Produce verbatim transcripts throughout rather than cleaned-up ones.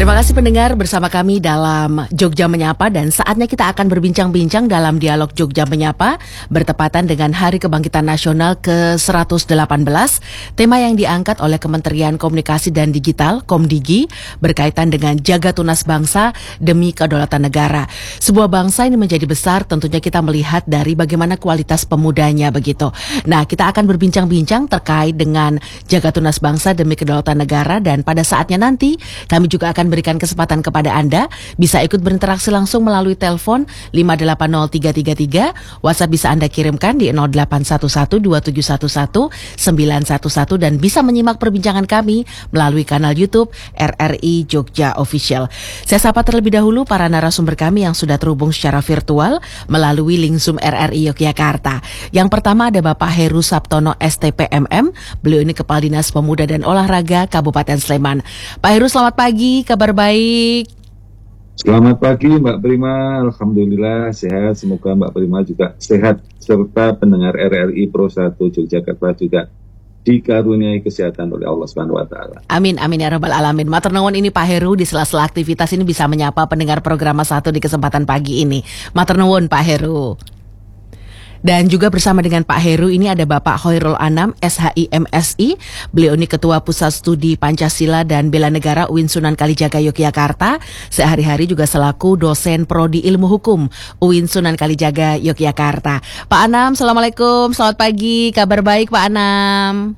Terima kasih pendengar bersama kami dalam Jogja Menyapa, dan saatnya kita akan berbincang-bincang dalam dialog Jogja Menyapa bertepatan dengan Hari Kebangkitan Nasional ke seratus delapan belas. Tema yang diangkat oleh Kementerian Komunikasi dan Digital Komdigi berkaitan dengan jaga tunas bangsa demi kedaulatan negara. Sebuah bangsa ini menjadi besar tentunya kita melihat dari bagaimana kualitas pemudanya begitu. Nah, kita akan berbincang-bincang terkait dengan jaga tunas bangsa demi kedaulatan negara, dan pada saatnya nanti kami juga akan berikan kesempatan kepada Anda bisa ikut berinteraksi langsung melalui telepon lima delapan nol tiga tiga tiga, WhatsApp bisa Anda kirimkan di nol delapan satu satu dua tujuh satu satu sembilan satu satu, dan bisa menyimak perbincangan kami melalui kanal YouTube R R I Jogja Official. Saya sapa terlebih dahulu para narasumber kami yang sudah terhubung secara virtual melalui link Zoom R R I Yogyakarta. Yang pertama ada Bapak Heru Sabtono S T P M M, beliau ini Kepala Dinas Pemuda dan Olahraga Kabupaten Sleman. Pak Heru, selamat pagi, kabar baik? Selamat pagi Mbak Prima, Alhamdulillah sehat, semoga Mbak Prima juga sehat, serta pendengar R R I Pro satu Yogyakarta juga dikaruniai kesehatan oleh Allah Subhanahu wa taala. Amin amin ya rabbal alamin. Matur nuwun ini Pak Heru, di sela-sela aktivitas ini bisa menyapa pendengar program satu di kesempatan pagi ini. Matur nuwun Pak Heru. Dan juga bersama dengan Pak Heru ini ada Bapak Hoirul Anam S H I M S I. Beliau ini Ketua Pusat Studi Pancasila dan Bela Negara U I N Sunan Kalijaga Yogyakarta. Sehari-hari juga selaku dosen Prodi Ilmu Hukum U I N Sunan Kalijaga Yogyakarta. Pak Anam, Assalamualaikum, selamat pagi, kabar baik Pak Anam?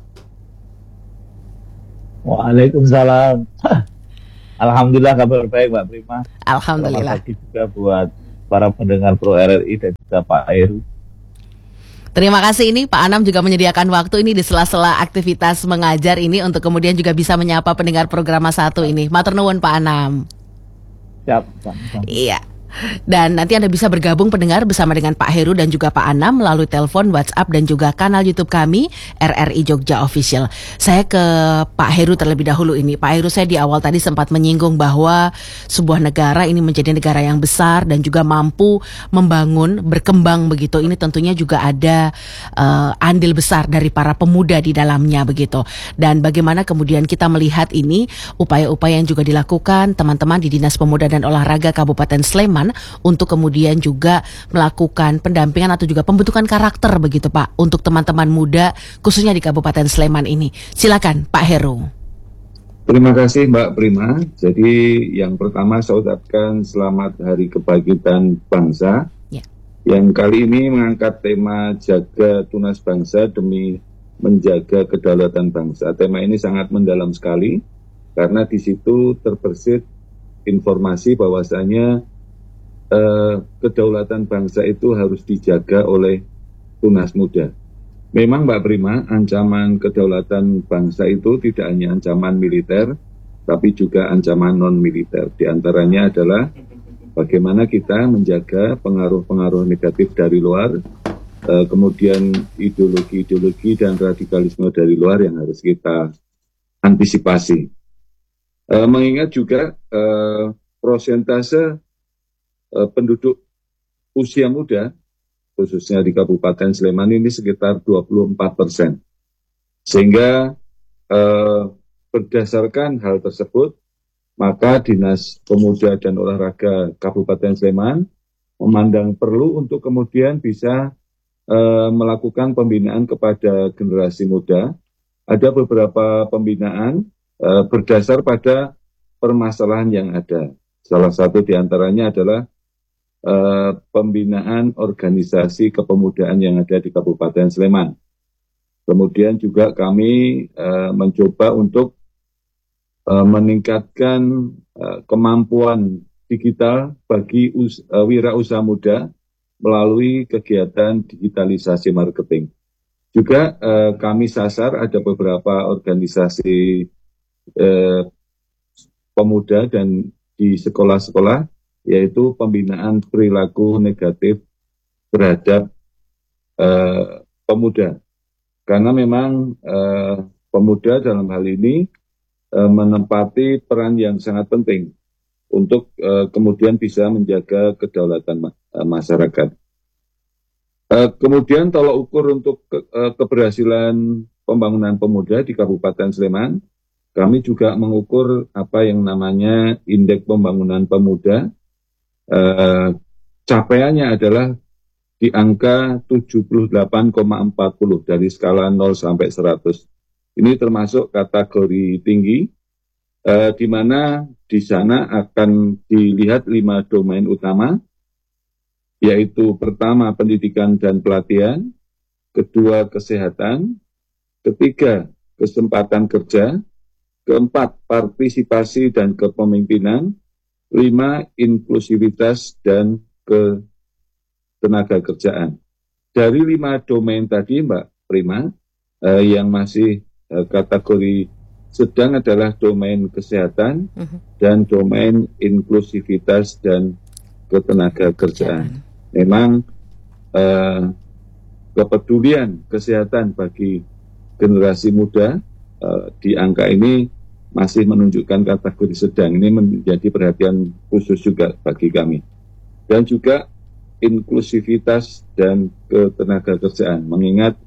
Waalaikumsalam. Alhamdulillah kabar baik Mbak Prima. Alhamdulillah. Selamat pagi juga buat para pendengar Pro R R I dan juga Pak Heru. Terima kasih, ini Pak Anam juga menyediakan waktu ini di sela-sela aktivitas mengajar ini untuk kemudian juga bisa menyapa pendengar program satu ini. Matur nuwun Pak Anam. Siap, siap. Iya. Dan nanti Anda bisa bergabung pendengar bersama dengan Pak Heru dan juga Pak Anam melalui telepon, WhatsApp, dan juga kanal YouTube kami R R I Jogja Official. Saya ke Pak Heru terlebih dahulu ini. Pak Heru, saya di awal tadi sempat menyinggung bahwa sebuah negara ini menjadi negara yang besar dan juga mampu membangun, berkembang begitu. Ini tentunya juga ada uh, andil besar dari para pemuda di dalamnya begitu. Dan bagaimana kemudian kita melihat ini upaya-upaya yang juga dilakukan teman-teman di Dinas Pemuda dan Olahraga Kabupaten Sleman untuk kemudian juga melakukan pendampingan atau juga pembentukan karakter begitu Pak untuk teman-teman muda khususnya di Kabupaten Sleman ini. Silakan Pak Heru. Terima kasih Mbak Prima. Jadi yang pertama saya ucapkan selamat Hari Kebangkitan Bangsa ya, yang kali ini mengangkat tema jaga tunas bangsa demi menjaga kedaulatan bangsa. Tema ini sangat mendalam sekali karena di situ terbersit informasi bahwasanya Uh, kedaulatan bangsa itu harus dijaga oleh tunas muda. Memang Mbak Prima, ancaman kedaulatan bangsa itu tidak hanya ancaman militer, tapi juga ancaman non-militer. Di antaranya adalah bagaimana kita menjaga pengaruh-pengaruh negatif dari luar, uh, kemudian ideologi-ideologi dan radikalisme dari luar yang harus kita antisipasi. Uh, mengingat juga uh, prosentase penduduk usia muda, khususnya di Kabupaten Sleman ini sekitar dua puluh empat persen. Sehingga eh, berdasarkan hal tersebut, maka Dinas Pemuda dan Olahraga Kabupaten Sleman memandang perlu untuk kemudian bisa eh, melakukan pembinaan kepada generasi muda. Ada beberapa pembinaan eh, berdasar pada permasalahan yang ada. Salah satu diantaranya adalah Uh, pembinaan organisasi kepemudaan yang ada di Kabupaten Sleman. Kemudian juga kami uh, mencoba untuk uh, meningkatkan uh, kemampuan digital bagi us- uh, wirausaha muda melalui kegiatan digitalisasi marketing. Juga uh, kami sasar ada beberapa organisasi uh, pemuda dan di sekolah-sekolah, yaitu pembinaan perilaku negatif terhadap uh, pemuda. Karena memang uh, pemuda dalam hal ini uh, menempati peran yang sangat penting untuk uh, kemudian bisa menjaga kedaulatan ma- uh, masyarakat. Uh, kemudian tolak ukur untuk ke- uh, keberhasilan pembangunan pemuda di Kabupaten Sleman, kami juga mengukur apa yang namanya indeks pembangunan pemuda. Eh, capaiannya adalah di angka tujuh puluh delapan koma empat puluh dari skala nol sampai seratus. Ini termasuk kategori tinggi, eh, di mana di sana akan dilihat lima domain utama, yaitu pertama pendidikan dan pelatihan, kedua kesehatan, ketiga kesempatan kerja, keempat partisipasi dan kepemimpinan, lima inklusivitas dan ketenaga kerjaan. Dari lima domain tadi, Mbak Prima, eh, yang masih eh, kategori sedang adalah domain kesehatan uh-huh. dan domain inklusivitas dan ketenaga kerjaan. Memang eh, kepedulian kesehatan bagi generasi muda eh, di angka ini masih menunjukkan kategori sedang. Ini menjadi perhatian khusus juga bagi kami. Dan juga inklusivitas dan ketenaga kerjaan. Mengingat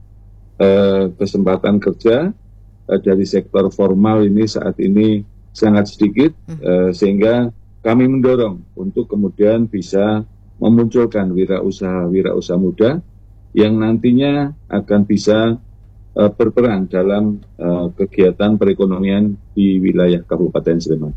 eh, kesempatan kerja eh, dari sektor formal ini saat ini sangat sedikit, eh, sehingga kami mendorong untuk kemudian bisa memunculkan wirausaha-wirausaha muda yang nantinya akan bisa uh, berperan dalam uh, kegiatan perekonomian di wilayah Kabupaten Sleman.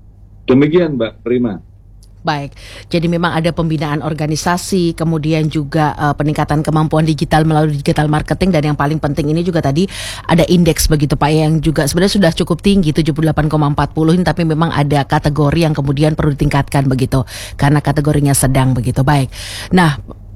Demikian Mbak Prima. Baik, jadi memang ada pembinaan organisasi, kemudian juga uh, peningkatan kemampuan digital melalui digital marketing, dan yang paling penting ini juga tadi ada indeks begitu Pak, yang juga sebenarnya sudah cukup tinggi tujuh puluh delapan koma empat puluh, tapi memang ada kategori yang kemudian perlu ditingkatkan begitu karena kategorinya sedang begitu. Baik. Nah,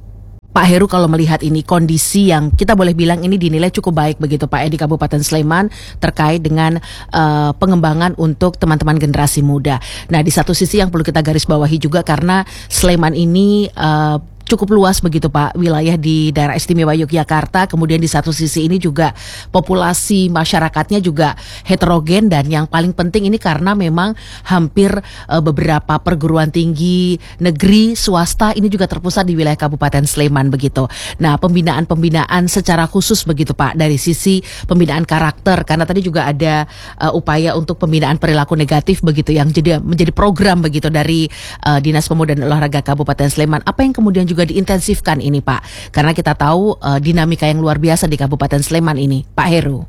Pak Heru, kalau melihat ini kondisi yang kita boleh bilang ini dinilai cukup baik begitu Pak di Kabupaten Sleman terkait dengan uh, pengembangan untuk teman-teman generasi muda. Nah, di satu sisi yang perlu kita garis bawahi juga karena Sleman ini uh, cukup luas begitu Pak, wilayah di daerah istimewa Yogyakarta, kemudian di satu sisi ini juga populasi masyarakatnya juga heterogen, dan yang paling penting ini karena memang hampir uh, beberapa perguruan tinggi negeri swasta ini juga terpusat di wilayah Kabupaten Sleman begitu. Nah, pembinaan-pembinaan secara khusus begitu Pak dari sisi pembinaan karakter, karena tadi juga ada uh, upaya untuk pembinaan perilaku negatif begitu yang jadi menjadi program begitu dari uh, Dinas Pemuda dan Olahraga Kabupaten Sleman. Apa yang kemudian juga juga diintensifkan ini Pak, karena kita tahu uh, dinamika yang luar biasa di Kabupaten Sleman ini, Pak Heru.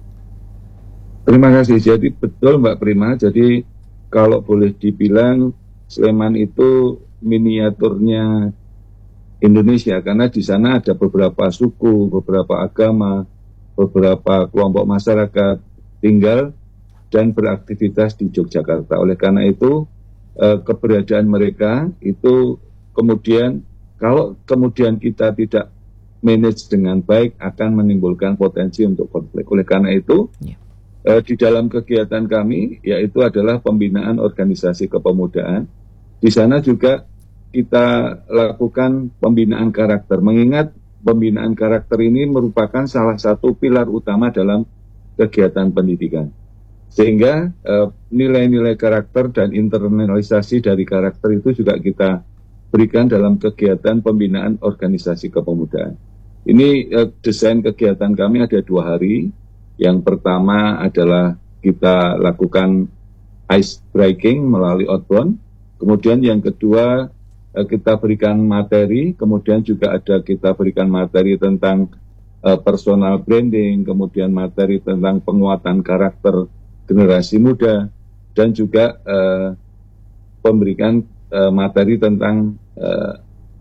Terima kasih. Jadi betul Mbak Prima, jadi kalau boleh dibilang Sleman itu miniaturnya Indonesia, karena di sana ada beberapa suku, beberapa agama, beberapa kelompok masyarakat tinggal dan beraktivitas di Yogyakarta. Oleh karena itu uh, keberadaan mereka itu kemudian kalau kemudian kita tidak manage dengan baik akan menimbulkan potensi untuk konflik. Oleh karena itu, yeah. eh, di dalam kegiatan kami yaitu adalah pembinaan organisasi kepemudaan. Di sana juga kita lakukan pembinaan karakter. Mengingat pembinaan karakter ini merupakan salah satu pilar utama dalam kegiatan pendidikan. Sehingga eh, nilai-nilai karakter dan internalisasi dari karakter itu juga kita berikan dalam kegiatan pembinaan organisasi kepemudaan. Ini eh, desain kegiatan kami ada dua hari. Yang pertama adalah kita lakukan ice breaking melalui outbound. Kemudian yang kedua eh, kita berikan materi. Kemudian juga ada kita berikan materi tentang eh, personal branding. Kemudian materi tentang penguatan karakter generasi muda. Dan juga eh, pemberikan Uh, materi tentang uh,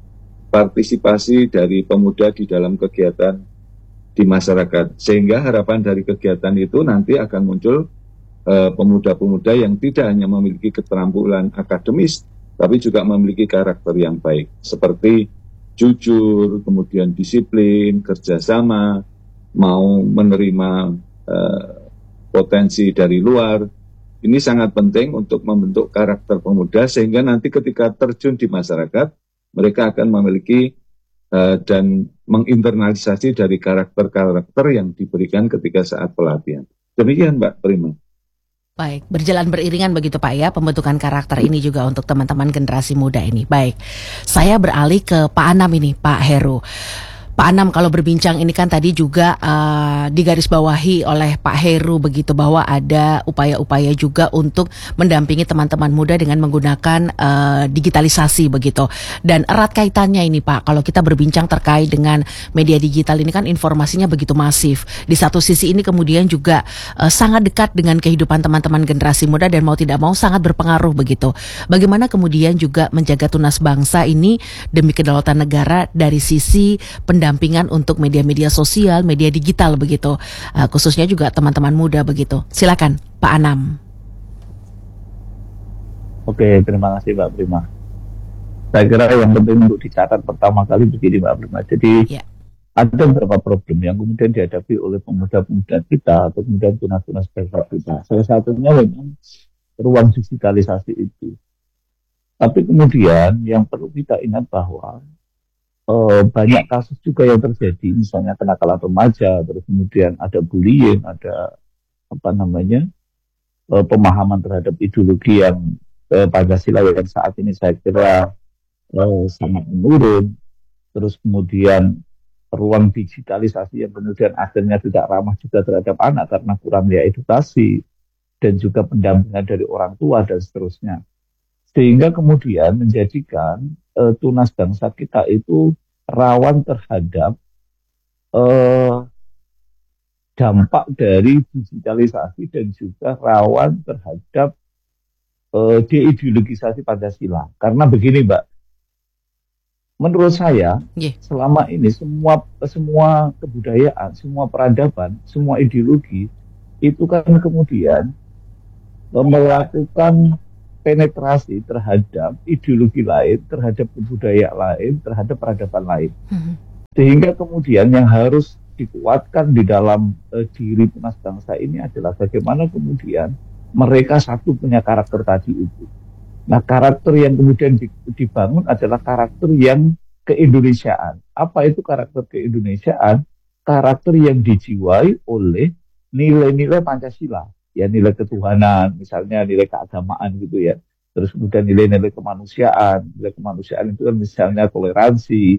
partisipasi dari pemuda di dalam kegiatan di masyarakat, sehingga harapan dari kegiatan itu nanti akan muncul uh, pemuda-pemuda yang tidak hanya memiliki keterampilan akademis, tapi juga memiliki karakter yang baik, seperti jujur, kemudian disiplin, kerjasama, mau menerima uh, potensi dari luar. Ini sangat penting untuk membentuk karakter pemuda sehingga nanti ketika terjun di masyarakat, mereka akan memiliki uh, dan menginternalisasi dari karakter-karakter yang diberikan ketika saat pelatihan. Demikian Mbak Prima. Baik, berjalan beriringan begitu Pak ya, pembentukan karakter ini juga untuk teman-teman generasi muda ini. Baik, saya beralih ke Pak Anam ini, Pak Heru. Pak Anam, kalau berbincang ini kan tadi juga uh, digarisbawahi oleh Pak Heru begitu, bahwa ada upaya-upaya juga untuk mendampingi teman-teman muda dengan menggunakan uh, digitalisasi begitu. Dan erat kaitannya ini Pak, kalau kita berbincang terkait dengan media digital ini kan informasinya begitu masif. Di satu sisi ini kemudian juga uh, sangat dekat dengan kehidupan teman-teman generasi muda dan mau tidak mau sangat berpengaruh begitu. Bagaimana kemudian juga menjaga tunas bangsa ini demi kedaulatan negara dari sisi pendampingan untuk media-media sosial, media digital begitu, uh, khususnya juga teman-teman muda begitu. Silakan Pak Anam. Oke, terima kasih Mbak Prima. Saya kira yang penting untuk dicatat pertama kali begini Mbak Prima. Jadi ya, ada beberapa problem yang kemudian dihadapi oleh pemuda-pemuda kita atau kemudian tunas-tunas bangsa kita. Salah satunya memang ruang digitalisasi itu. Tapi kemudian yang perlu kita ingat bahwa Uh, banyak kasus juga yang terjadi, misalnya kenakalan remaja, terus kemudian ada bullying, ada apa namanya uh, pemahaman terhadap ideologi yang uh, Pancasila yang saat ini saya kira uh, sangat menurun. Terus kemudian ruang digitalisasi yang kemudian akhirnya tidak ramah juga terhadap anak karena kurangnya edukasi dan juga pendampingan dari orang tua dan seterusnya. Sehingga kemudian menjadikan uh, tunas bangsa kita itu rawan terhadap uh, dampak dari digitalisasi dan juga rawan terhadap uh, deideologisasi Pancasila. Karena begini Mbak, menurut saya yeah. selama ini semua semua kebudayaan, semua peradaban, semua ideologi itu kan kemudian melakukan penetrasi terhadap ideologi lain, terhadap budaya lain, terhadap peradaban lain. Hmm. Sehingga kemudian yang harus dikuatkan di dalam uh, diri tunas bangsa ini adalah bagaimana kemudian mereka satu punya karakter tadi itu. Nah, karakter yang kemudian dibangun adalah karakter yang keindonesiaan. Apa itu karakter keindonesiaan? Karakter yang dijiwai oleh nilai-nilai Pancasila. Ya, nilai ketuhanan, misalnya nilai keagamaan gitu ya. Terus kemudian nilai-nilai kemanusiaan. Nilai kemanusiaan itu kan misalnya toleransi,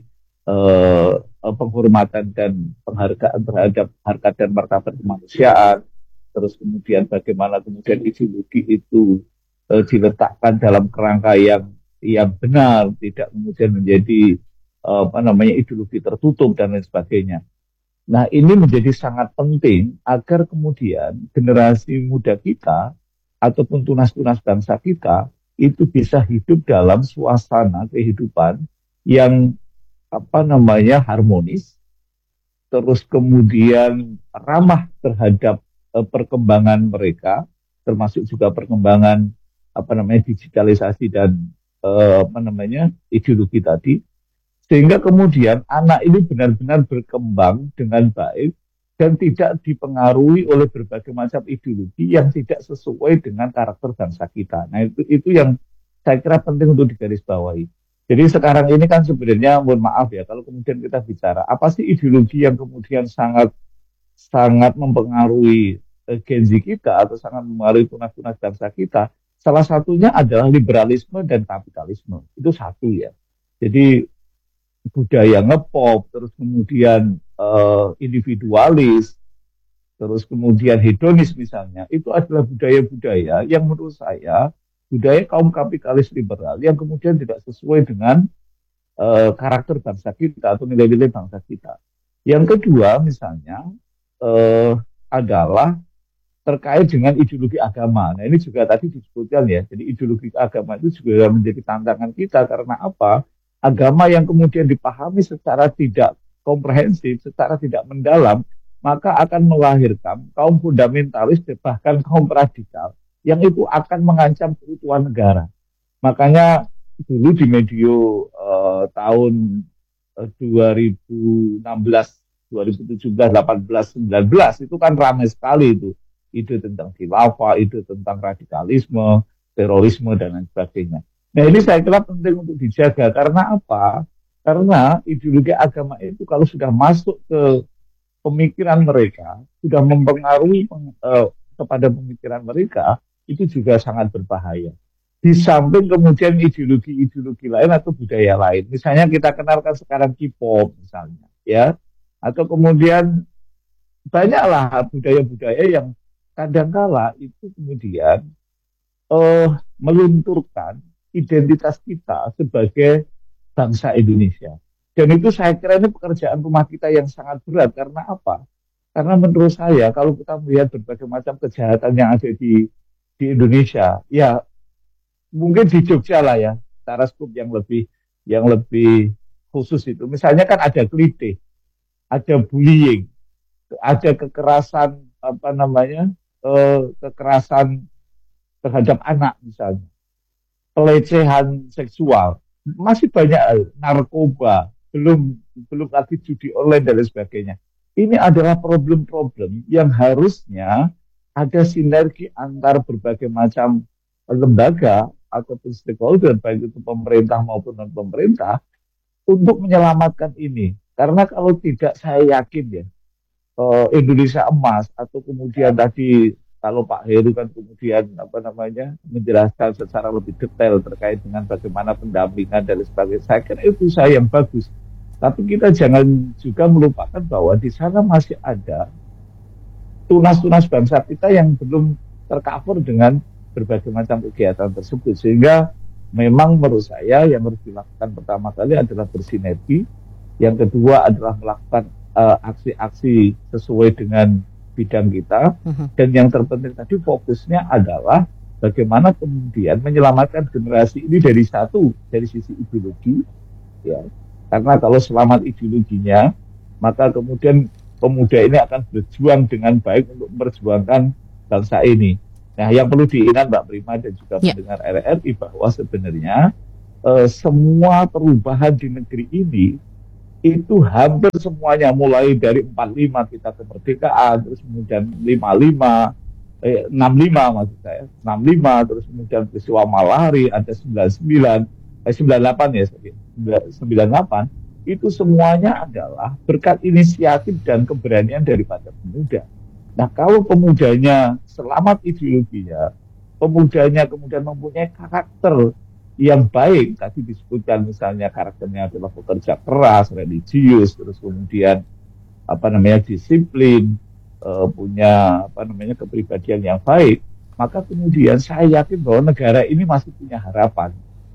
eh, penghormatan dan penghargaan terhadap harkat dan martabat kemanusiaan. Terus kemudian bagaimana kemudian ideologi itu eh, diletakkan dalam kerangka yang yang benar, tidak kemudian menjadi eh, apa namanya ideologi tertutup dan lain sebagainya. Nah, ini menjadi sangat penting agar kemudian generasi muda kita ataupun tunas-tunas bangsa kita itu bisa hidup dalam suasana kehidupan yang apa namanya harmonis, terus kemudian ramah terhadap uh, perkembangan mereka, termasuk juga perkembangan apa namanya digitalisasi dan uh, apa namanya ideologi tadi. Sehingga kemudian anak ini benar-benar berkembang dengan baik dan tidak dipengaruhi oleh berbagai macam ideologi yang tidak sesuai dengan karakter bangsa kita. Nah, itu itu yang saya kira penting untuk digarisbawahi. Jadi sekarang ini kan sebenarnya, mohon maaf ya, kalau kemudian kita bicara, apa sih ideologi yang kemudian sangat sangat mempengaruhi eh, Gen Z kita atau sangat mempengaruhi tunas-tunas bangsa kita? Salah satunya adalah liberalisme dan kapitalisme. Itu satu ya. Jadi budaya ngepop, terus kemudian uh, individualis, terus kemudian hedonis misalnya, itu adalah budaya-budaya yang menurut saya budaya kaum kapitalis liberal yang kemudian tidak sesuai dengan uh, karakter bangsa kita atau nilai-nilai bangsa kita. Yang kedua misalnya uh, adalah terkait dengan ideologi agama. Nah, ini juga tadi disebutkan ya, jadi ideologi agama itu juga menjadi tantangan kita karena apa? Agama yang kemudian dipahami secara tidak komprehensif, secara tidak mendalam, maka akan melahirkan kaum fundamentalis bahkan kaum radikal yang itu akan mengancam keutuhan negara. Makanya dulu di medio uh, tahun uh, dua ribu enam belas, dua ribu tujuh belas, delapan belas, sembilan belas itu kan ramai sekali itu ide tentang khilafah, ide tentang radikalisme, terorisme dan lain sebagainya. Nah, ini saya kira penting untuk dijaga. Karena apa? Karena ideologi agama itu kalau sudah masuk ke pemikiran mereka, sudah mempengaruhi uh, kepada pemikiran mereka, itu juga sangat berbahaya. Di samping kemudian ideologi-ideologi lain atau budaya lain. Misalnya kita kenalkan sekarang K-pop misalnya. ya, atau kemudian banyaklah budaya-budaya yang kadangkala itu kemudian uh, melunturkan identitas kita sebagai bangsa Indonesia. Dan itu saya kira ini pekerjaan rumah kita yang sangat berat. Karena apa? Karena menurut saya kalau kita melihat berbagai macam kejahatan yang ada di di Indonesia, ya mungkin di Jogja lah ya, secara skup yang lebih yang lebih khusus itu. Misalnya kan ada klite, ada bullying, ada kekerasan apa namanya eh, kekerasan terhadap anak misalnya, pelecehan seksual, masih banyak, narkoba, belum belum lagi judi online dan lain sebagainya. Ini adalah problem-problem yang harusnya ada sinergi antar berbagai macam lembaga ataupun stakeholder, baik itu pemerintah maupun non pemerintah, untuk menyelamatkan ini. Karena kalau tidak, saya yakin ya, Indonesia emas, atau kemudian tadi kalau Pak Heru kan kemudian apa namanya menjelaskan secara lebih detail terkait dengan bagaimana pendampingan dan sebagainya, saya kira itu usaha yang bagus. Tapi kita jangan juga melupakan bahwa di sana masih ada tunas-tunas bangsa kita yang belum tercover dengan berbagai macam kegiatan tersebut. Sehingga memang menurut saya yang harus dilakukan pertama kali adalah bersinergi, yang kedua adalah melakukan uh, aksi-aksi sesuai dengan bidang kita, uh-huh. dan yang terpenting tadi fokusnya adalah bagaimana kemudian menyelamatkan generasi ini dari satu, dari sisi ideologi, ya, karena kalau selamat ideologinya, maka kemudian pemuda ini akan berjuang dengan baik untuk memperjuangkan bangsa ini. Nah, yang perlu diingat Mbak Prima dan juga yeah. mendengar R R I bahwa sebenarnya uh, semua perubahan di negeri ini itu hampir semuanya, mulai dari empat puluh lima kita kemerdekaan, terus kemudian lima puluh lima, eh, enam puluh lima maksud saya, enam puluh lima, terus kemudian peristiwa Malari, ada sembilan puluh sembilan, eh, sembilan puluh delapan ya, sembilan puluh delapan, itu semuanya adalah berkat inisiatif dan keberanian daripada pemuda. Nah, kalau pemudanya selamat ideologinya, pemudanya kemudian mempunyai karakter yang baik, tadi disebutkan misalnya karakternya adalah pekerja keras, religius, terus kemudian apa namanya disiplin, uh, punya apa namanya kepribadian yang baik, maka kemudian saya yakin bahwa negara ini masih punya harapan.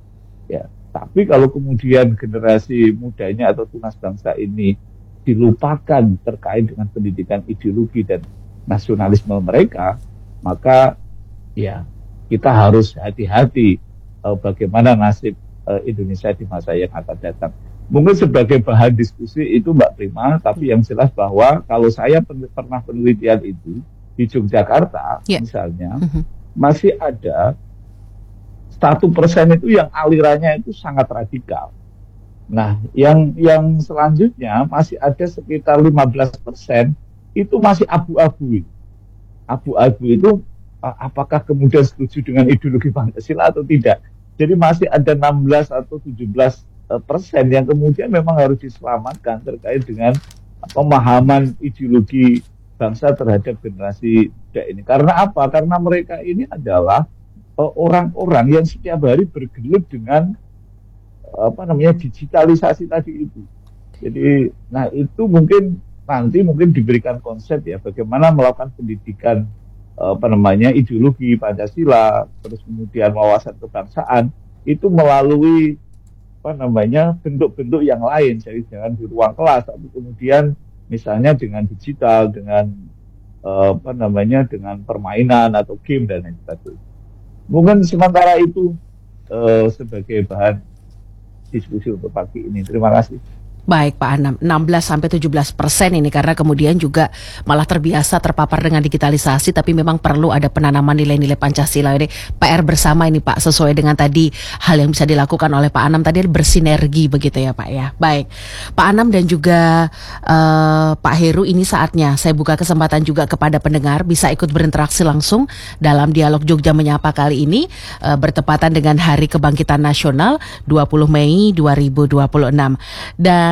Ya, tapi kalau kemudian generasi mudanya atau tunas bangsa ini dilupakan terkait dengan pendidikan ideologi dan nasionalisme mereka, maka ya kita harus hati-hati uh, bagaimana nasib uh, Indonesia di masa yang akan datang. Mungkin sebagai bahan diskusi itu Mbak Prima, tapi yang jelas bahwa kalau saya pen- pernah penelitian itu di Yogyakarta, yeah. misalnya, mm-hmm. masih ada satu persen itu yang alirannya itu sangat radikal. Nah, yang yang selanjutnya masih ada sekitar lima belas persen itu masih abu-abu. Abu-abu itu apakah kemudian setuju dengan ideologi Pancasila atau tidak. Jadi masih ada enam belas atau tujuh belas persen yang kemudian memang harus diselamatkan terkait dengan pemahaman ideologi bangsa terhadap generasi muda ini. Karena apa? Karena mereka ini adalah orang-orang yang setiap hari bergelut dengan apa namanya digitalisasi tadi itu. Jadi, nah itu mungkin nanti mungkin diberikan konsep ya bagaimana melakukan pendidikan apa namanya ideologi Pancasila, terus kemudian wawasan kebangsaan itu melalui apa namanya bentuk-bentuk yang lain, jadi jangan di ruang kelas, tapi kemudian misalnya dengan digital, dengan apa namanya dengan permainan atau game dan lain sebagainya. Mungkin sementara itu uh, sebagai bahan diskusi untuk pagi ini. Terima kasih. Baik Pak Anam, enam belas sampai tujuh belas persen ini karena kemudian juga malah terbiasa terpapar dengan digitalisasi, tapi memang perlu ada penanaman nilai-nilai Pancasila. Ini P R bersama ini Pak, sesuai dengan tadi hal yang bisa dilakukan oleh Pak Anam tadi, bersinergi begitu ya Pak ya. Baik Pak Anam dan juga uh, Pak Heru, ini saatnya saya buka kesempatan juga kepada pendengar bisa ikut berinteraksi langsung dalam dialog Jogja Menyapa kali ini, uh, bertepatan dengan Hari Kebangkitan Nasional dua puluh Mei dua ribu dua puluh enam. Dan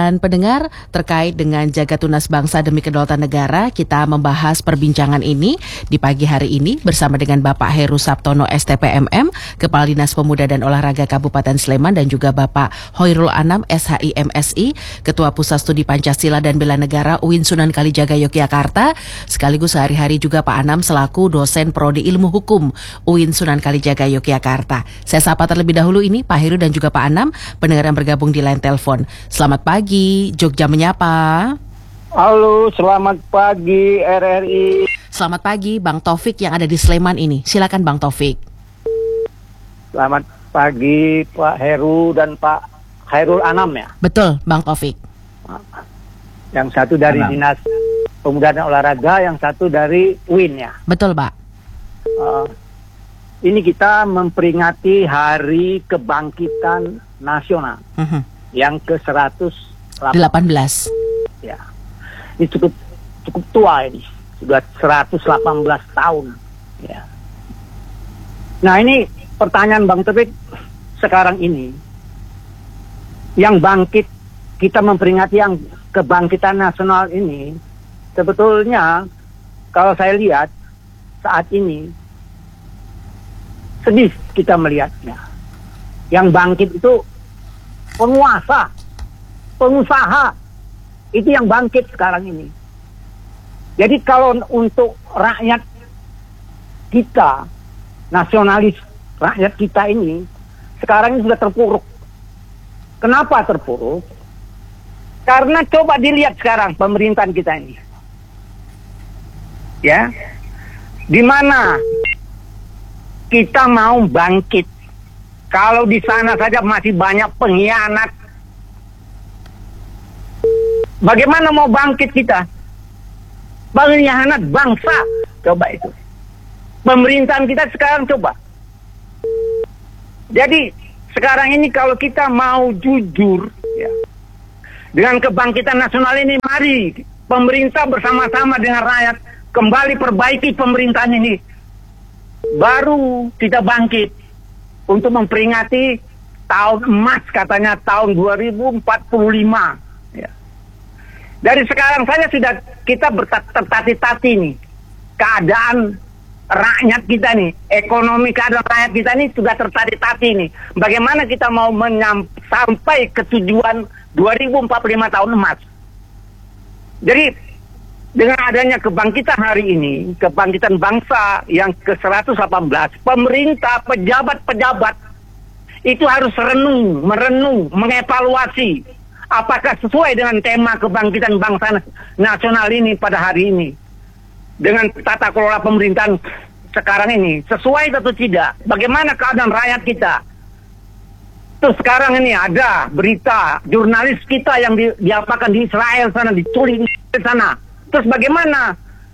Dan pendengar, terkait dengan jaga tunas bangsa demi kedaulatan negara, kita membahas perbincangan ini di pagi hari ini bersama dengan Bapak Heru Saptono S T P M M, Kepala Dinas Pemuda dan Olahraga Kabupaten Sleman, dan juga Bapak Hoirul Anam S H I M S I, Ketua Pusat Studi Pancasila dan Bela Negara U I N Sunan Kalijaga Yogyakarta, sekaligus sehari-hari juga Pak Anam selaku dosen Prodi Ilmu Hukum U I N Sunan Kalijaga Yogyakarta. Saya sapa terlebih dahulu ini Pak Heru dan juga Pak Anam, pendengar yang bergabung di line telepon. Selamat pagi, Jogja Menyapa. Halo, selamat pagi R R I. Selamat pagi Bang Taufik yang ada di Sleman ini. Silakan Bang Taufik. Selamat pagi Pak Heru dan Pak Hairul Anam ya. Betul Bang Taufik. Yang satu dari Anam. Dinas Pemuda dan Olahraga, yang satu dari U I N ya. Betul Pak. Uh, ini kita memperingati Hari Kebangkitan Nasional Uh-huh. yang ke seratus delapan belas. Ya. Ini cukup cukup tua ini. Sudah seratus delapan belas tahun. Ya. Nah, ini pertanyaan Bang Taufik sekarang ini. Yang bangkit, kita memperingati yang kebangkitan nasional ini, sebetulnya kalau saya lihat saat ini sedih kita melihatnya. Yang bangkit itu penguasa, pengusaha, itu yang bangkit sekarang ini. Jadi kalau untuk rakyat kita, nasionalis rakyat kita ini, sekarang ini sudah terpuruk. Kenapa terpuruk? Karena coba dilihat sekarang pemerintahan kita ini. Ya, di mana kita mau bangkit? Kalau di sana saja masih banyak pengkhianat. Bagaimana mau bangkit kita? Pengkhianat bangsa. Coba itu. Pemerintahan kita sekarang coba. Jadi sekarang ini kalau kita mau jujur ya, dengan kebangkitan nasional ini, mari pemerintah bersama-sama dengan rakyat kembali perbaiki pemerintahan ini. Baru kita bangkit untuk memperingati tahun emas, katanya tahun dua ribu empat puluh lima. Ya. Dari sekarang saja sudah kita bertati-tati nih keadaan rakyat kita nih, ekonomi keadaan rakyat kita nih sudah tertati-tati nih. Bagaimana kita mau menyam, sampai ke tujuan dua ribu empat puluh lima tahun emas. Jadi dengan adanya kebangkitan hari ini, kebangkitan bangsa yang ke seratus delapan belas, pemerintah, pejabat-pejabat itu harus renung, merenung, mengevaluasi apakah sesuai dengan tema kebangkitan bangsa nasional ini pada hari ini. Dengan tata kelola pemerintahan sekarang ini, sesuai atau tidak? Bagaimana keadaan rakyat kita? Terus sekarang ini ada berita jurnalis kita yang di, diapakan di Israel sana, diculik di sana. Terus bagaimana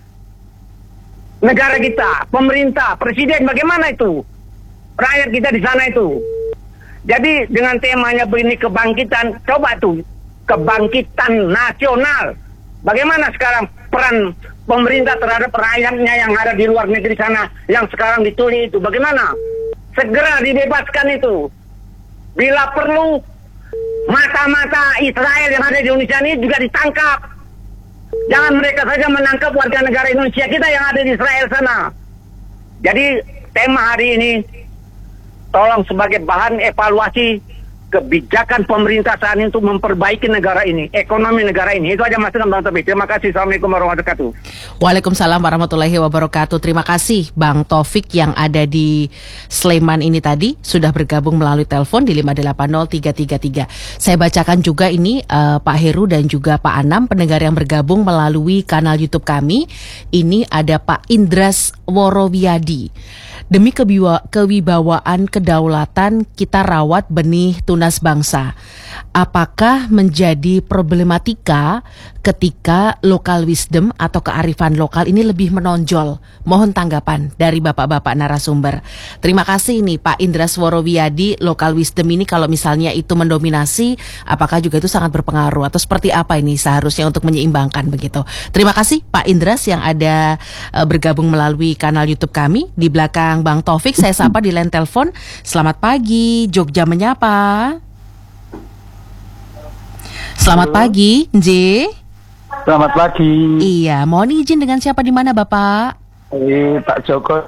negara kita, pemerintah, presiden, bagaimana itu? Rakyat kita di sana itu. Jadi dengan temanya begini kebangkitan, coba tuh kebangkitan nasional. Bagaimana sekarang peran pemerintah terhadap rakyatnya yang ada di luar negeri sana, yang sekarang diculik itu? Bagaimana? Segera dibebaskan itu. Bila perlu, mata-mata Israel yang ada di Indonesia ini juga ditangkap. Jangan mereka saja menangkap warga negara Indonesia kita yang ada di Israel sana. Jadi tema hari ini, tolong sebagai bahan evaluasi kebijakan pemerintah saat ini untuk memperbaiki negara ini, ekonomi negara ini. Itu aja masukan Bang Taufik. Terima kasih. Assalamualaikum warahmatullahi wabarakatuh. Waalaikumsalam warahmatullahi wabarakatuh. Terima kasih Bang Taufik yang ada di Sleman ini tadi sudah bergabung melalui telepon di lima delapan nol tiga tiga tiga. Saya bacakan juga ini uh, Pak Heru dan juga Pak Anam, pendengar yang bergabung melalui kanal YouTube kami. Ini ada Pak Indras Worowiadi. Demi kebiwa, kewibawaan kedaulatan kita rawat benih tunas bangsa. Apakah menjadi problematika ketika local wisdom atau kearifan lokal ini lebih menonjol? Mohon tanggapan dari bapak-bapak narasumber. Terima kasih nih Pak Indras Worowiadi. Local wisdom ini kalau misalnya itu mendominasi, apakah juga itu sangat berpengaruh atau seperti apa ini seharusnya untuk menyeimbangkan begitu? Terima kasih Pak Indras yang ada uh, bergabung melalui kanal YouTube kami. Di belakang Bang Taufik saya sapa di line telepon. Selamat pagi, Jogja Menyapa. Selamat Halo. pagi, J. Selamat pagi. Iya, mohon izin dengan siapa di mana Bapak? Eh, Pak Joko.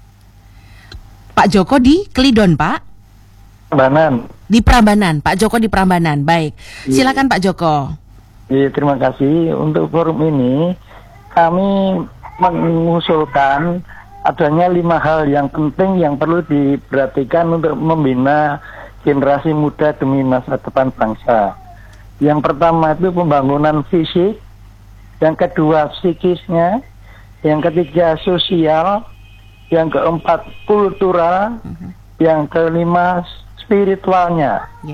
Pak Joko di Klidon, Pak? Prambanan. Di Prambanan, Pak Joko di Prambanan. Baik, silakan Pak Joko. Iya, terima kasih. Untuk forum ini, kami mengusulkan adanya lima hal yang penting yang perlu diperhatikan untuk membina generasi muda demi masa depan bangsa. Yang pertama itu pembangunan fisik, yang kedua psikisnya, yang ketiga sosial, yang keempat kultural, uh-huh. yang kelima spiritualnya. Yeah.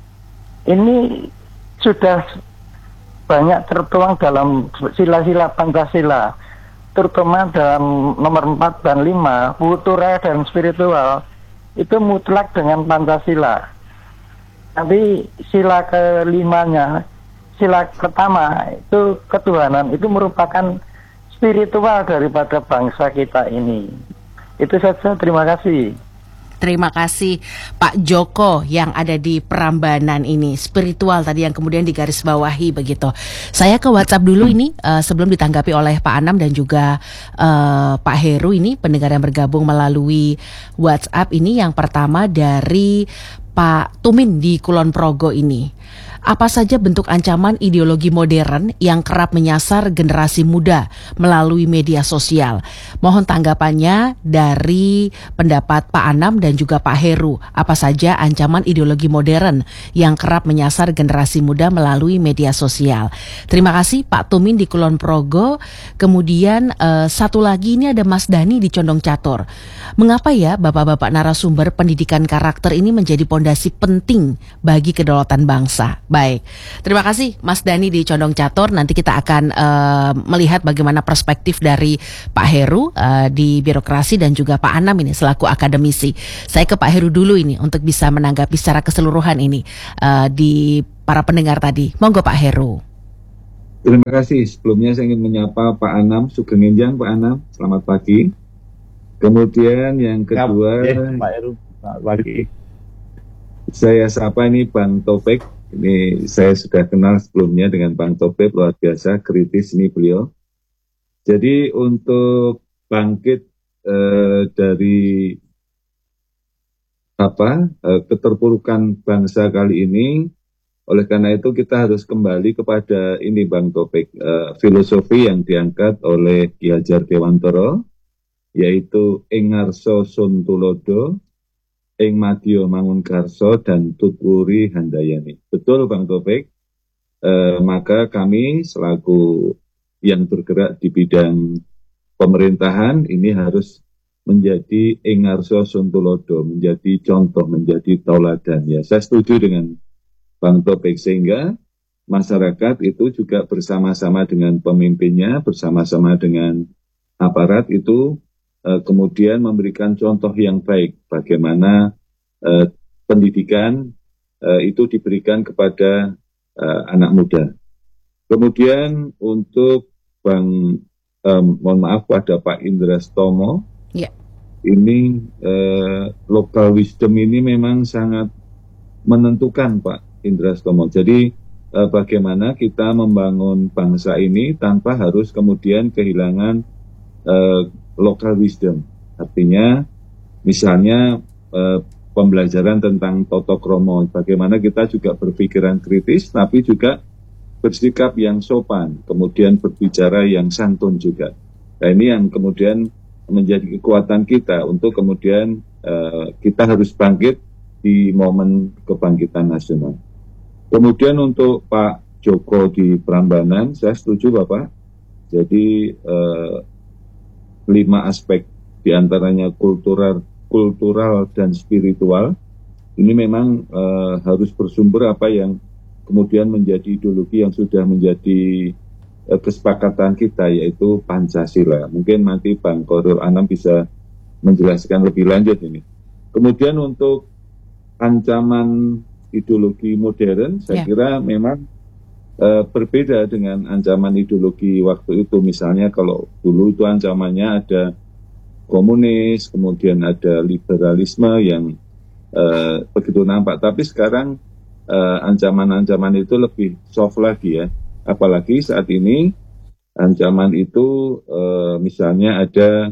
Ini sudah banyak tertuang dalam sila-sila Pancasila, terutama dalam nomor empat dan lima, kultural dan spiritual itu mutlak dengan Pancasila. Tapi sila kelimanya, sila pertama itu ketuhanan, itu merupakan spiritual daripada bangsa kita ini. Itu saja, terima kasih. Terima kasih Pak Joko yang ada di Prambanan ini. Spiritual tadi yang kemudian digarisbawahi begitu. Saya ke WhatsApp dulu ini uh, sebelum ditanggapi oleh Pak Anam dan juga uh, Pak Heru ini pendengar yang bergabung melalui WhatsApp ini. Yang pertama dari Pak Tumin di Kulon Progo ini. Apa saja bentuk ancaman ideologi modern yang kerap menyasar generasi muda melalui media sosial? Mohon tanggapannya dari pendapat Pak Anam dan juga Pak Heru. Apa saja ancaman ideologi modern yang kerap menyasar generasi muda melalui media sosial? Terima kasih Pak Tumin di Kulon Progo. Kemudian uh, satu lagi ini ada Mas Dani di Condong Catur. Mengapa ya bapak-bapak narasumber pendidikan karakter ini menjadi pondasi penting bagi kedaulatan bangsa? Baik, terima kasih Mas Dani di Condong Catur. Nanti kita akan uh, melihat bagaimana perspektif dari Pak Heru uh, di birokrasi dan juga Pak Anam ini selaku akademisi. Saya ke Pak Heru dulu ini untuk bisa menanggapi secara keseluruhan ini uh, di para pendengar tadi. Monggo Pak Heru. Terima kasih. Sebelumnya saya ingin menyapa Pak Anam, Sugeng Enjang Pak Anam, selamat pagi. Kemudian yang kedua, ya, Pak Heru, selamat pagi. Saya sapa ini Bang Taufik. Ini saya sudah kenal sebelumnya dengan Bang Taufik, luar biasa kritis ini beliau. Jadi untuk bangkit eh, dari apa eh, keterpurukan bangsa kali ini, oleh karena itu kita harus kembali kepada ini Bang Taufik, eh, filosofi yang diangkat oleh Ki Hajar Dewantara, yaitu ing ngarsa sun tulodo, ing madya mangun karso dan tutwuri handayani. Betul Bang Taufik. E, maka kami selaku yang bergerak di bidang pemerintahan ini harus menjadi ing ngarsa sun tulodo, menjadi contoh, menjadi tauladan. Ya, saya setuju dengan Bang Taufik, sehingga masyarakat itu juga bersama-sama dengan pemimpinnya, bersama-sama dengan aparat itu Uh, kemudian memberikan contoh yang baik bagaimana uh, pendidikan uh, itu diberikan kepada uh, anak muda. Kemudian untuk Bang, um, mohon maaf pada Pak Indra Stomo, yeah. ini uh, local wisdom ini memang sangat menentukan Pak Indra Stomo. Jadi uh, bagaimana kita membangun bangsa ini tanpa harus kemudian kehilangan uh, local wisdom, artinya misalnya eh, pembelajaran tentang tata krama, bagaimana kita juga berpikiran kritis, tapi juga bersikap yang sopan, kemudian berbicara yang santun juga. Nah ini yang kemudian menjadi kekuatan kita untuk kemudian eh, kita harus bangkit di momen kebangkitan nasional. Kemudian untuk Pak Joko di Prambanan, saya setuju Bapak. Jadi eh, lima aspek diantaranya kultural, kultural dan spiritual ini memang uh, harus bersumber apa yang kemudian menjadi ideologi yang sudah menjadi uh, kesepakatan kita, yaitu Pancasila. Mungkin nanti Bang Korul Anam bisa menjelaskan lebih lanjut ini. Kemudian untuk ancaman ideologi modern, saya yeah. kira memang Uh, berbeda dengan ancaman ideologi waktu itu. Misalnya kalau dulu itu ancamannya ada komunis, kemudian ada liberalisme yang uh, begitu nampak. Tapi sekarang uh, ancaman-ancaman itu lebih soft lagi ya. Apalagi saat ini ancaman itu uh, misalnya ada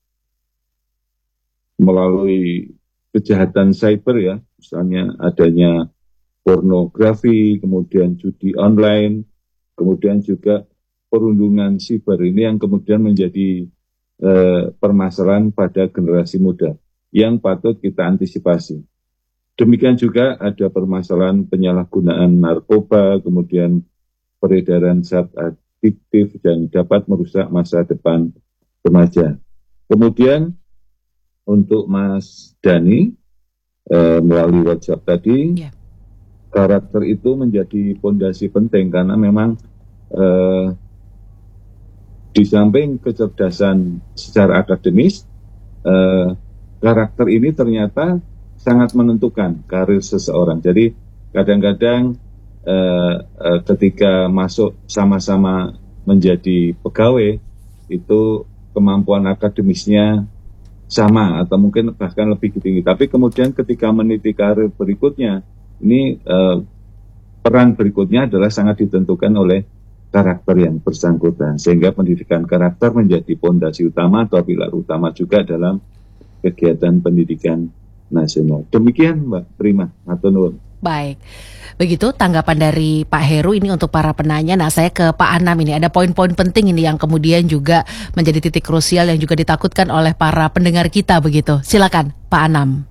melalui kejahatan cyber ya, misalnya adanya pornografi, kemudian judi online, kemudian juga perundungan siber ini yang kemudian menjadi eh, permasalahan pada generasi muda yang patut kita antisipasi. Demikian juga ada permasalahan penyalahgunaan narkoba, kemudian peredaran zat adiktif dan dapat merusak masa depan remaja. Kemudian untuk Mas Dhani, eh, melalui WhatsApp tadi, yeah. karakter itu menjadi fondasi penting karena memang eh, di samping kecerdasan secara akademis, eh, karakter ini ternyata sangat menentukan karir seseorang. Jadi kadang-kadang eh, eh, ketika masuk sama-sama menjadi pegawai, itu kemampuan akademisnya sama atau mungkin bahkan lebih tinggi. Tapi kemudian ketika meniti karir berikutnya, ini eh, peran berikutnya adalah sangat ditentukan oleh karakter yang bersangkutan. Sehingga pendidikan karakter menjadi fondasi utama atau pilar utama juga dalam kegiatan pendidikan nasional. Demikian Mbak Prima, matur nuwun. Baik, begitu tanggapan dari Pak Heru ini untuk para penanya. Nah, saya ke Pak Anam ini, ada poin-poin penting ini yang kemudian juga menjadi titik krusial yang juga ditakutkan oleh para pendengar kita begitu. Silakan Pak Anam.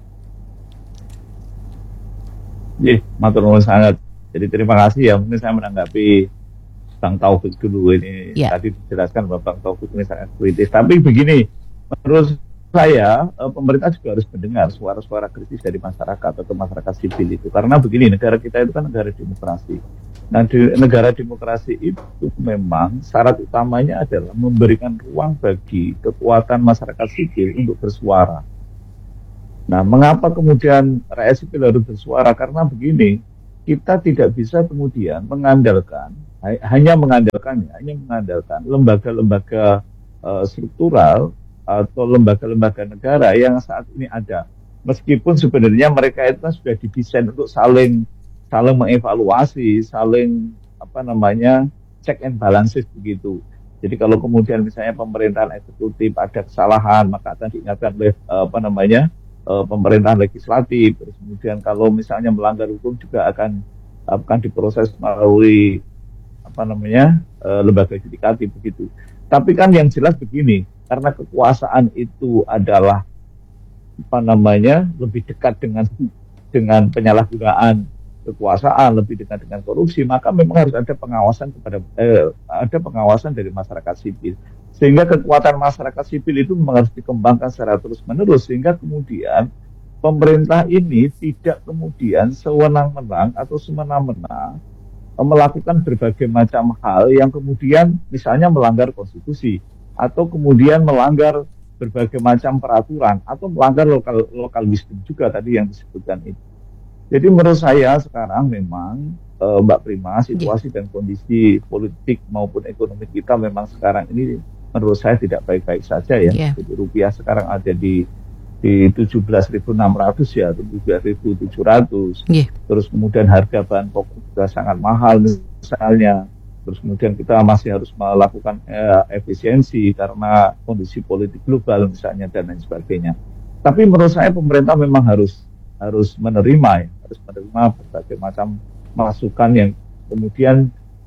Iya, matur nuwun sangat. Jadi terima kasih ya, mungkin saya menanggapi Bang Taufik dulu ini. Ya. Tadi dijelaskan bahwa Bang Taufik ini sangat kritis. Tapi begini, menurut saya pemerintah juga harus mendengar suara-suara kritis dari masyarakat atau masyarakat sipil itu, karena begini, negara kita itu kan negara demokrasi. Nah, di negara demokrasi itu memang syarat utamanya adalah memberikan ruang bagi kekuatan masyarakat sipil untuk bersuara. Nah, mengapa kemudian rakyat sipil harus bersuara? Karena begini, kita tidak bisa kemudian mengandalkan hanya mengandalkannya hanya mengandalkan lembaga-lembaga uh, struktural atau lembaga-lembaga negara yang saat ini ada. Meskipun sebenarnya mereka itu kan sudah didesain untuk saling saling mengevaluasi, saling apa namanya check and balances begitu. Jadi kalau kemudian misalnya pemerintahan eksekutif ada kesalahan, maka akan diingatkan oleh apa namanya pemerintahan legislatif. Terus kemudian kalau misalnya melanggar hukum juga akan akan diproses melalui apa namanya lembaga yudikatif begitu. Tapi kan yang jelas begini, karena kekuasaan itu adalah apa namanya lebih dekat dengan dengan penyalahgunaan kekuasaan, lebih dekat dengan korupsi, maka memang harus ada pengawasan kepada eh, ada pengawasan dari masyarakat sipil. Sehingga kekuatan masyarakat sipil itu memang harus dikembangkan secara terus-menerus, sehingga kemudian pemerintah ini tidak kemudian sewenang-wenang atau semena-mena melakukan berbagai macam hal yang kemudian misalnya melanggar konstitusi atau kemudian melanggar berbagai macam peraturan atau melanggar lokal lokal wisdom juga tadi yang disebutkan itu. Jadi menurut saya sekarang memang e, Mbak Prima, situasi dan kondisi politik maupun ekonomi kita memang sekarang ini menurut saya tidak baik-baik saja ya. Yeah. Jadi rupiah sekarang ada di di tujuh belas ribu enam ratus ya, tujuh belas ribu tujuh ratus. Yeah. Terus kemudian harga bahan pokok juga sangat mahal misalnya. Terus kemudian kita masih harus melakukan eh, efisiensi karena kondisi politik global misalnya dan lain sebagainya. Tapi menurut saya pemerintah memang harus harus menerima ya, harus menerima berbagai macam masukan yang kemudian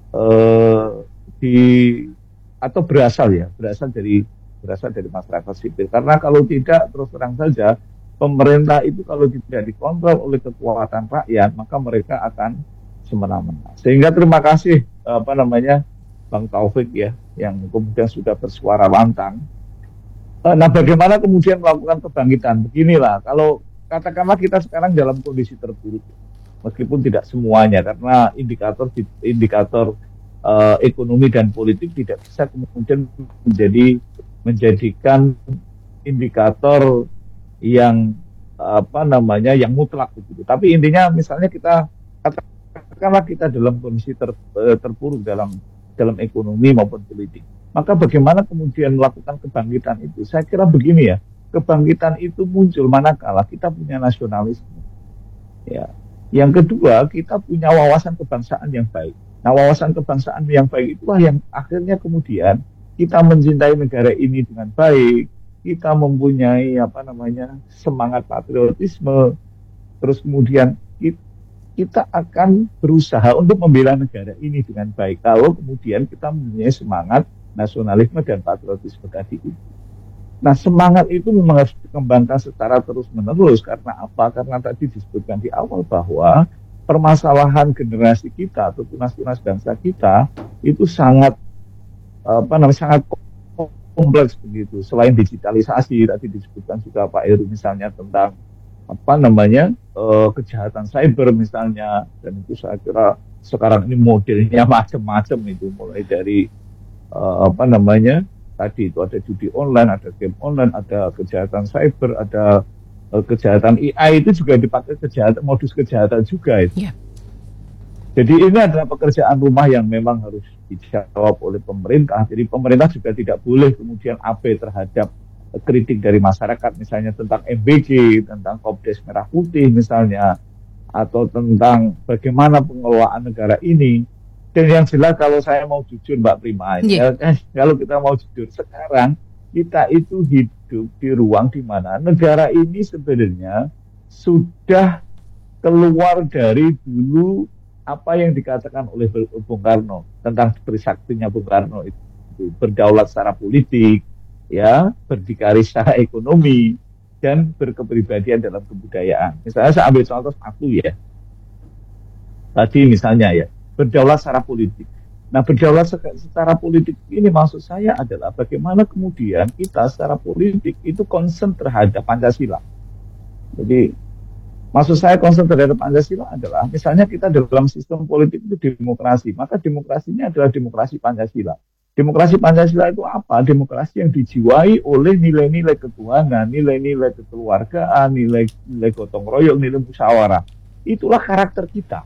eh, di atau berasal ya, berasal dari berasal dari masyarakat sipil. Karena kalau tidak, terus terang saja, pemerintah itu kalau tidak dikontrol oleh kekuatan rakyat, maka mereka akan semena-mena. Sehingga terima kasih, apa namanya, Bang Taufik ya, yang kemudian sudah bersuara lantang. Nah, bagaimana kemudian melakukan kebangkitan? Beginilah, kalau katakanlah kita sekarang dalam kondisi terburuk, meskipun tidak semuanya, karena indikator indikator uh, ekonomi dan politik tidak bisa kemudian menjadi menjadikan indikator yang apa namanya yang mutlak begitu. Tapi intinya misalnya kita katakanlah kita dalam kondisi ter, terpuruk dalam dalam ekonomi maupun politik. Maka bagaimana kemudian melakukan kebangkitan itu? Saya kira begini ya, kebangkitan itu muncul manakala kita punya nasionalisme. Ya, Yang kedua, kita punya wawasan kebangsaan yang baik. Nah, wawasan kebangsaan yang baik itulah yang akhirnya kemudian kita mencintai negara ini dengan baik, kita mempunyai apa namanya semangat patriotisme, terus kemudian kita akan berusaha untuk membela negara ini dengan baik. Kalau kemudian kita mempunyai semangat nasionalisme dan patriotisme tadi itu. Nah, semangat itu memang harus dikembangkan secara terus-menerus. Karena apa? Karena tadi disebutkan di awal bahwa permasalahan generasi kita atau tunas-tunas bangsa kita itu sangat apa namanya sangat kompleks begitu. Selain digitalisasi, tadi disebutkan juga Pak Heru misalnya tentang apa namanya eh, kejahatan cyber misalnya, dan itu saya kira sekarang ini modelnya macam-macam itu, mulai dari eh, apa namanya tadi itu ada judi online, ada game online, ada kejahatan cyber, ada uh, kejahatan A I, itu juga dipakai kejahatan, modus kejahatan juga itu. Yeah. Jadi ini adalah pekerjaan rumah yang memang harus dijawab oleh pemerintah. Jadi pemerintah juga tidak boleh kemudian abai terhadap uh, kritik dari masyarakat, misalnya tentang M B G, tentang Kopdes Merah Putih misalnya, atau tentang bagaimana pengelolaan negara ini. Dan yang jelas kalau saya mau jujur Mbak Prima, yeah. ya, kalau kita mau jujur sekarang kita itu hidup di ruang di mana negara ini sebenarnya sudah keluar dari dulu apa yang dikatakan oleh Bung Karno tentang trisaktinya Bung Karno itu, itu berdaulat secara politik, ya, berdikari secara ekonomi, dan berkepribadian dalam kebudayaan. Misalnya saya ambil contoh satu ya, tadi misalnya ya. Berdaulat secara politik. Nah, berdaulat secara politik ini maksud saya adalah bagaimana kemudian kita secara politik itu concern terhadap Pancasila. Jadi, maksud saya concern terhadap Pancasila adalah misalnya kita dalam sistem politik itu demokrasi, maka demokrasinya adalah demokrasi Pancasila. Demokrasi Pancasila itu apa? Demokrasi yang dijiwai oleh nilai-nilai ketuhanan, nilai-nilai kekeluargaan, nilai-nilai gotong royong, nilai musyawarah. Itulah karakter kita.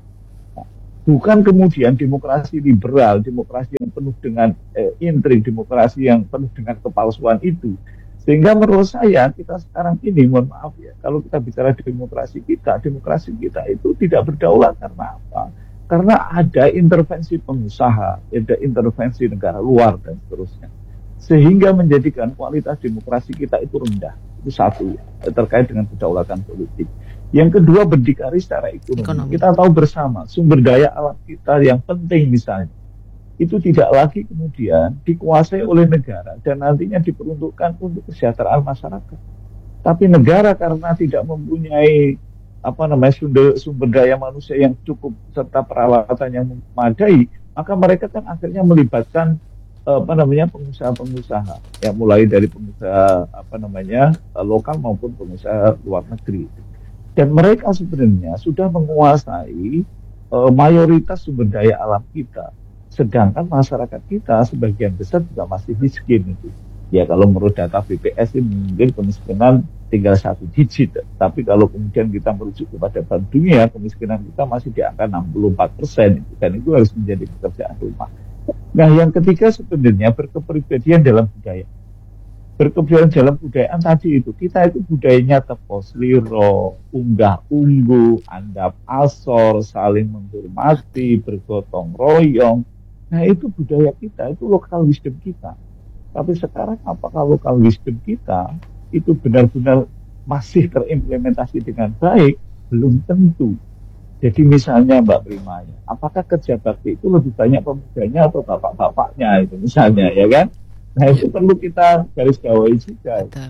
Bukan kemudian demokrasi liberal, demokrasi yang penuh dengan eh, intrik, demokrasi yang penuh dengan kepalsuan itu. Sehingga menurut saya kita sekarang ini, mohon maaf ya, kalau kita bicara demokrasi kita, demokrasi kita itu tidak berdaulat karena apa? Karena ada intervensi pengusaha, ada intervensi negara luar dan seterusnya. Sehingga menjadikan kualitas demokrasi kita itu rendah. Itu satu ya, terkait dengan kedaulatan politik. Yang kedua, berdikari secara ekonomi. ekonomi. Kita tahu bersama sumber daya alam kita yang penting misalnya itu tidak lagi kemudian dikuasai oleh negara dan nantinya diperuntukkan untuk kesejahteraan masyarakat. Tapi negara karena tidak mempunyai apa namanya sumber, sumber daya manusia yang cukup serta peralatan yang memadai, maka mereka kan akhirnya melibatkan apa namanya pengusaha-pengusaha, ya mulai dari pengusaha apa namanya lokal maupun pengusaha luar negeri. Dan mereka sebenarnya sudah menguasai uh, mayoritas sumber daya alam kita. Sedangkan masyarakat kita sebagian besar juga masih miskin itu. Ya kalau menurut data B P S ini mungkin kemiskinan tinggal satu digit. Tapi kalau kemudian kita merujuk kepada Bank Dunia, kemiskinan kita masih di angka enam puluh empat persen. Dan itu harus menjadi pekerjaan rumah. Nah yang ketiga sebenarnya berkepribadian dalam budaya. Berkepribadian dalam budayaan tadi itu, kita itu budayanya tepos liro, unggah unggu, andap asor, saling menghormati, bergotong royong. Nah itu budaya kita, itu lokal wisdom kita. Tapi sekarang apakah lokal wisdom kita itu benar-benar masih terimplementasi dengan baik? Belum tentu. Jadi misalnya Mbak Prima, apakah kerja bakti itu lebih banyak pemudanya atau bapak-bapaknya itu misalnya, ya kan? Nah itu perlu kita garis bawahi juga. Betul.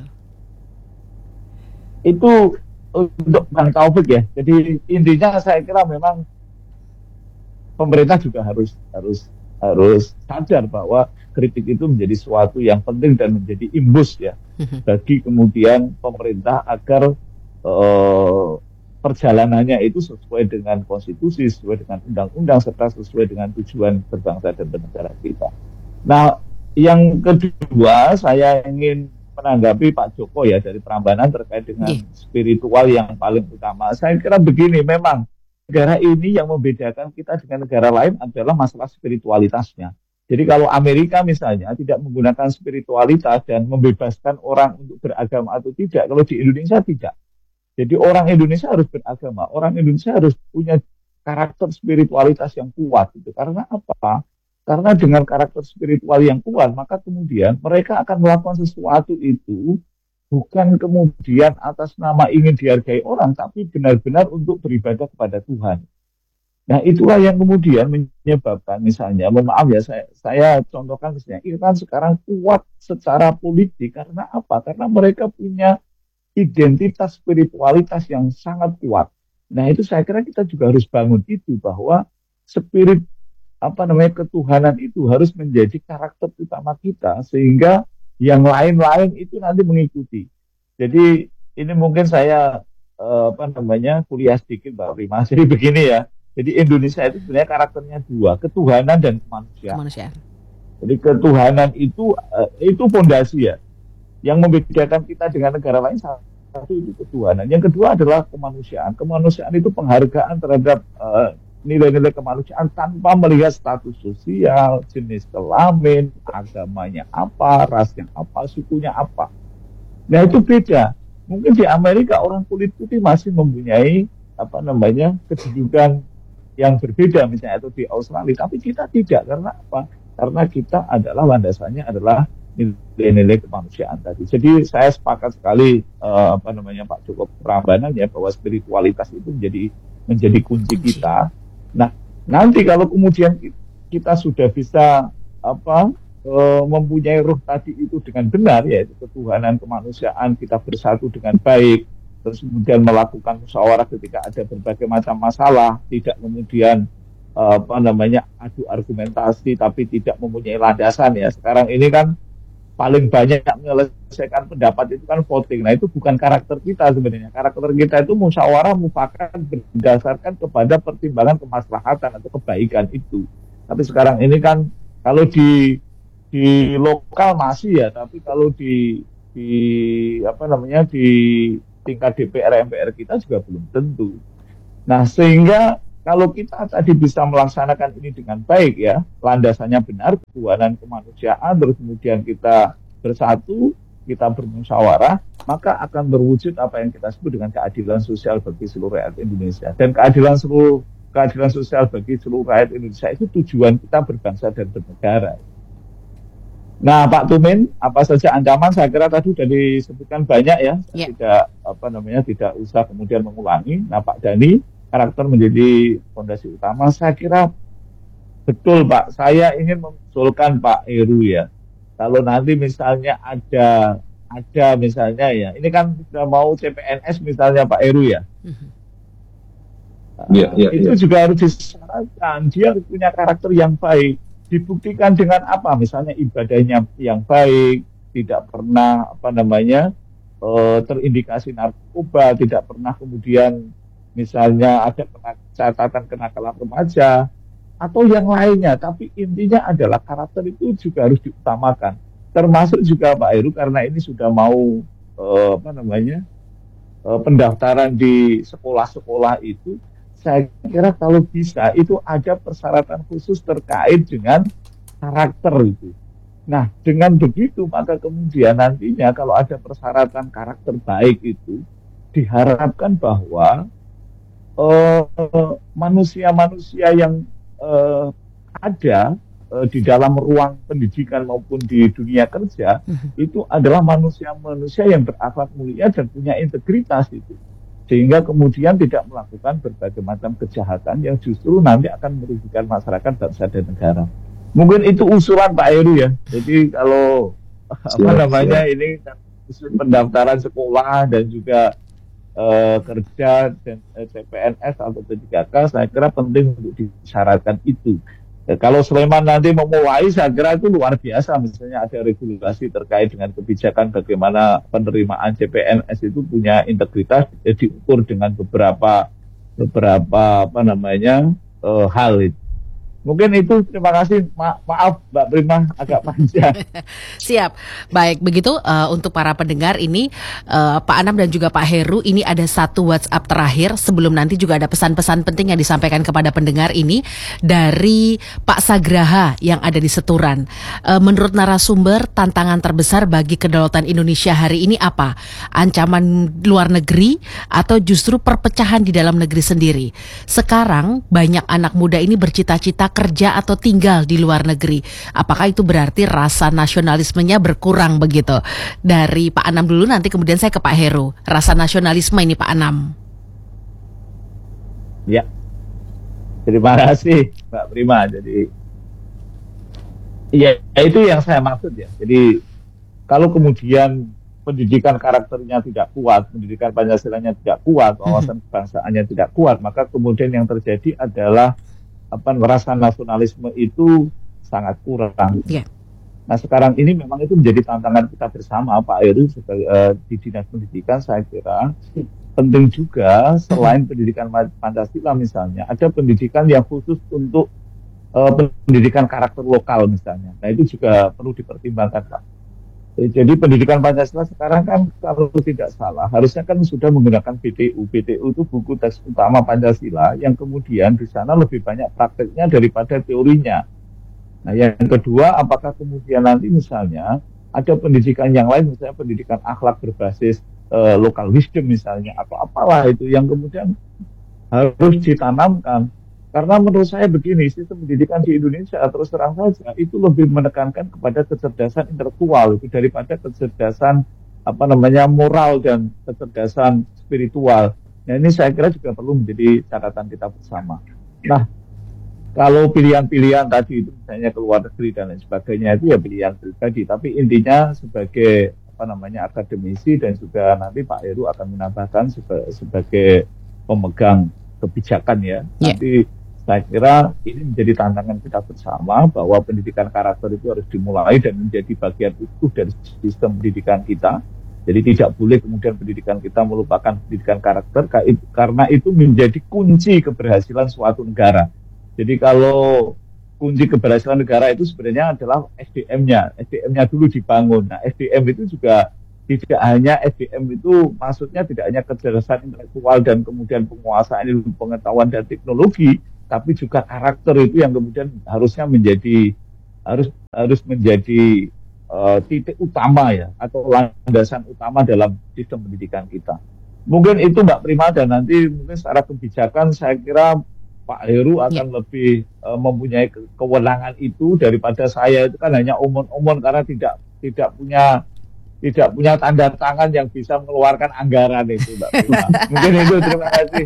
Itu untuk Bang Taufik ya. Jadi intinya saya kira memang pemerintah juga harus harus harus sadar bahwa kritik itu menjadi sesuatu yang penting dan menjadi imbus ya bagi kemudian pemerintah agar uh, perjalanannya itu sesuai dengan konstitusi, sesuai dengan undang-undang serta sesuai dengan tujuan berbangsa dan bernegara kita. Nah, yang kedua, saya ingin menanggapi Pak Joko ya dari Prambanan terkait dengan spiritual yang paling utama. Saya kira begini, memang negara ini yang membedakan kita dengan negara lain adalah masalah spiritualitasnya. Jadi kalau Amerika misalnya tidak menggunakan spiritualitas dan membebaskan orang untuk beragama atau tidak, kalau di Indonesia tidak. Jadi orang Indonesia harus beragama, orang Indonesia harus punya karakter spiritualitas yang kuat gitu. Karena apa? Karena dengan karakter spiritual yang kuat, maka kemudian mereka akan melakukan sesuatu itu bukan kemudian atas nama ingin dihargai orang, tapi benar-benar untuk beribadah kepada Tuhan. Nah, itulah yang kemudian menyebabkan misalnya, mohon maaf ya, saya, saya contohkan misalnya, Iran sekarang kuat secara politik karena apa? Karena mereka punya identitas spiritualitas yang sangat kuat. Nah, itu saya kira kita juga harus bangun itu, bahwa spirit apa namanya ketuhanan itu harus menjadi karakter utama kita, sehingga yang lain-lain itu nanti mengikuti. Jadi ini mungkin saya eh, apa namanya kuliah sedikit Mbak Prima. Jadi begini ya. Jadi Indonesia itu sebenarnya karakternya dua, ketuhanan dan kemanusiaan. Kemanusiaan. Jadi ketuhanan itu uh, itu fondasi ya. Yang membedakan kita dengan negara lain satu itu ketuhanan. Yang kedua adalah kemanusiaan. Kemanusiaan itu penghargaan terhadap uh, nilai-nilai kemanusiaan tanpa melihat status sosial, jenis kelamin, agamanya apa, rasnya apa, sukunya apa. Nah itu beda. Mungkin di Amerika orang kulit putih masih mempunyai apa namanya kedudukan yang berbeda misalnya, atau di Australia, tapi kita tidak. Karena apa? Karena kita adalah landasannya adalah nilai-nilai kemanusiaan tadi. Jadi saya sepakat sekali uh, apa namanya Pak Joko Prambanan ya, bahwa spiritualitas itu menjadi menjadi kunci kita. Nah, nanti kalau kemudian kita sudah bisa apa uh, mempunyai ruh tadi itu dengan benar, yaitu ketuhanan, kemanusiaan, kita bersatu dengan baik, terus kemudian melakukan musyawarah ketika ada berbagai macam masalah, tidak kemudian uh, apa namanya adu argumentasi tapi tidak mempunyai landasan ya. Sekarang ini kan paling banyak menyelesaikan pendapat itu kan voting. Nah itu bukan karakter kita sebenarnya. Karakter kita itu musyawarah mufakat berdasarkan kepada pertimbangan kemaslahatan atau kebaikan itu. Tapi sekarang ini kan kalau di di lokal masih ya, tapi kalau di di apa namanya di tingkat D P R M P R kita juga belum tentu. Nah, sehingga kalau kita tadi bisa melaksanakan ini dengan baik ya, landasannya benar, ketuhanan, kemanusiaan, terus kemudian kita bersatu, kita bermusyawarah, maka akan berwujud apa yang kita sebut dengan keadilan sosial bagi seluruh rakyat Indonesia. Dan keadilan seluruh keadilan sosial bagi seluruh rakyat Indonesia itu tujuan kita berbangsa dan bernegara. Nah, Pak Tumin, apa saja ancaman? Saya kira tadi sudah disebutkan banyak ya. Yeah. Tidak apa namanya, tidak usah kemudian mengulangi. Nah, Pak Dhani, karakter menjadi fondasi utama. Saya kira betul, Pak. Saya ingin mengusulkan Pak Heru ya. Kalau nanti misalnya ada ada misalnya ya, ini kan sudah mau C P N S misalnya Pak Heru ya. Mm-hmm. Yeah, yeah, itu yeah. juga harus disyaratkan. Dia harus punya karakter yang baik. Dibuktikan dengan apa? Misalnya ibadahnya yang baik, tidak pernah apa namanya e, terindikasi narkoba, tidak pernah kemudian misalnya ada catatan kenakalan remaja atau yang lainnya. Tapi intinya adalah karakter itu juga harus diutamakan. Termasuk juga Pak Heru, karena ini sudah mau e, apa namanya e, pendaftaran di sekolah-sekolah itu. Saya kira kalau bisa itu ada persyaratan khusus terkait dengan karakter itu. Nah, dengan begitu maka kemudian nantinya kalau ada persyaratan karakter baik itu, diharapkan bahwa uh, manusia-manusia yang uh, ada uh, di dalam ruang pendidikan maupun di dunia kerja itu adalah manusia-manusia yang berakhlak mulia dan punya integritas itu. Sehingga kemudian tidak melakukan berbagai macam kejahatan yang justru nanti akan merugikan masyarakat, bangsa dan negara. Mungkin itu usulan Pak Heru ya. Jadi kalau siap, apa namanya siap. Ini pendaftaran sekolah dan juga uh, kerja dan uh, C P N S atau P tiga K, saya kira penting untuk disyaratkan itu. Ya, kalau Sleman nanti memulai, saya kira itu luar biasa. Misalnya ada regulasi terkait dengan kebijakan bagaimana penerimaan C P N S itu punya integritas, ya, diukur dengan beberapa beberapa apa namanya uh, hal itu. Mungkin itu, terima kasih. Ma- maaf Mbak Prima agak panjang. Siap. Baik, begitu uh, untuk para pendengar ini uh, Pak Anam dan juga Pak Heru, ini ada satu WhatsApp terakhir sebelum nanti juga ada pesan-pesan penting yang disampaikan kepada pendengar ini dari Pak Sagraha yang ada di Seturan. Uh, menurut narasumber, tantangan terbesar bagi kedaulatan Indonesia hari ini apa? Ancaman luar negeri atau justru perpecahan di dalam negeri sendiri? Sekarang banyak anak muda ini bercita-cita kerja atau tinggal di luar negeri. Apakah itu berarti rasa nasionalismenya berkurang begitu? Dari Pak Anam dulu, nanti kemudian saya ke Pak Heru. Rasa nasionalisme ini Pak Anam. Ya, terima kasih Mbak Prima. Jadi, ya itu yang saya maksud ya. Jadi kalau kemudian pendidikan karakternya tidak kuat, pendidikan Pancasilanya tidak kuat, wawasan kebangsaannya tidak kuat, maka kemudian yang terjadi adalah apa, rasa nasionalisme itu sangat kurang. Yeah. Nah sekarang ini memang itu menjadi tantangan kita bersama, Pak Heru sebagai uh, di Dinas Pendidikan. Saya kira penting juga selain pendidikan Pancasila misalnya, ada pendidikan yang khusus untuk uh, pendidikan karakter lokal misalnya. Nah itu juga perlu dipertimbangkan, Pak. Jadi pendidikan Pancasila sekarang kan kalau tidak salah harusnya kan sudah menggunakan B T U. B T U itu buku teks utama Pancasila yang kemudian di sana lebih banyak prakteknya daripada teorinya. Nah yang kedua, apakah kemudian nanti misalnya ada pendidikan yang lain, misalnya pendidikan akhlak berbasis uh, local wisdom misalnya, atau apalah itu yang kemudian harus ditanamkan. Karena menurut saya begini, sistem pendidikan di Indonesia terus terang saja itu lebih menekankan kepada kecerdasan intelektual itu daripada kecerdasan apa namanya moral dan kecerdasan spiritual. Nah ini saya kira juga perlu menjadi catatan kita bersama. Nah kalau pilihan-pilihan tadi itu misalnya ke luar negeri dan lain sebagainya itu ya pilihan pribadi. Tapi intinya sebagai apa namanya akademisi dan juga nanti Pak Heru akan menambahkan sebagai, sebagai pemegang kebijakan ya. Yeah. Nanti saya kira ini menjadi tantangan kita bersama bahwa pendidikan karakter itu harus dimulai dan menjadi bagian utuh dari sistem pendidikan kita. Jadi tidak boleh kemudian pendidikan kita melupakan pendidikan karakter karena itu menjadi kunci keberhasilan suatu negara. Jadi kalau kunci keberhasilan negara itu sebenarnya adalah S D M-nya. S D M-nya dulu dibangun. Nah S D M itu juga tidak hanya S D M itu maksudnya tidak hanya kecerdasan intelektual dan kemudian penguasaan ilmu pengetahuan dan teknologi, tapi juga karakter itu yang kemudian harusnya menjadi harus harus menjadi uh, titik utama ya atau landasan utama dalam sistem pendidikan kita. Mungkin itu Mbak Prima, dan nanti mungkin secara kebijakan saya kira Pak Heru akan ya. lebih uh, mempunyai ke- kewenangan itu daripada saya. Itu kan hanya omong-omong karena tidak tidak punya tidak punya tanda tangan yang bisa mengeluarkan anggaran itu, Mbak Prima. Mungkin itu, terima kasih.